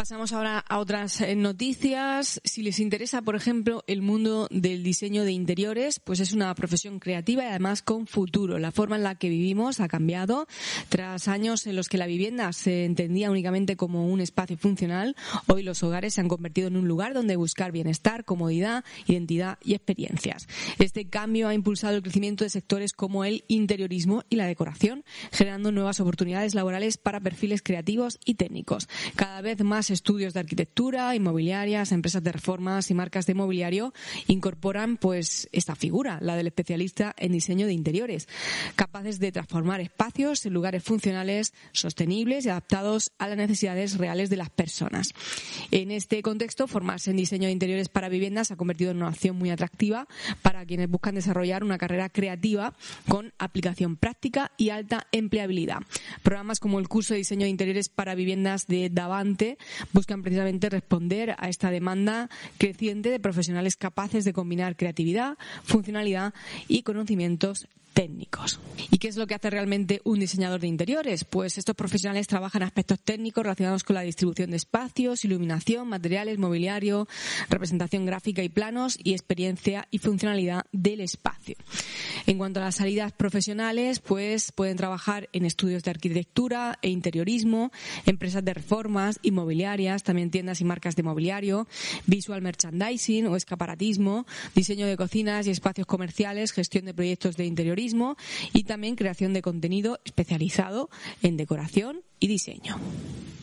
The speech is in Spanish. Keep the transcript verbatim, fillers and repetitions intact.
Pasamos ahora a otras noticias. Si les interesa, por ejemplo, el mundo del diseño de interiores, pues es una profesión creativa y además con futuro. La forma en la que vivimos ha cambiado. Tras años en los que la vivienda se entendía únicamente como un espacio funcional, hoy los hogares se han convertido en un lugar donde buscar bienestar, comodidad, identidad y experiencias. Este cambio ha impulsado el crecimiento de sectores como el interiorismo y la decoración, generando nuevas oportunidades laborales para perfiles creativos y técnicos. Cada vez más estudios de arquitectura, inmobiliarias, empresas de reformas y marcas de mobiliario incorporan pues esta figura, la del especialista en diseño de interiores, capaces de transformar espacios en lugares funcionales, sostenibles y adaptados a las necesidades reales de las personas. En este contexto, formarse en diseño de interiores para viviendas se ha convertido en una opción muy atractiva para quienes buscan desarrollar una carrera creativa con aplicación práctica y alta empleabilidad. Programas como el curso de diseño de interiores para viviendas de Davante buscan precisamente responder a esta demanda creciente de profesionales capaces de combinar creatividad, funcionalidad y conocimientos técnicos. ¿Y qué es lo que hace realmente un diseñador de interiores? Pues estos profesionales trabajan aspectos técnicos relacionados con la distribución de espacios, iluminación, materiales, mobiliario, representación gráfica y planos y experiencia y funcionalidad del espacio. En cuanto a las salidas profesionales, pues pueden trabajar en estudios de arquitectura e interiorismo, empresas de reformas, inmobiliarias, también tiendas y marcas de mobiliario, visual merchandising o escaparatismo, diseño de cocinas y espacios comerciales, gestión de proyectos de interiorismo y también creación de contenido especializado en decoración y diseño.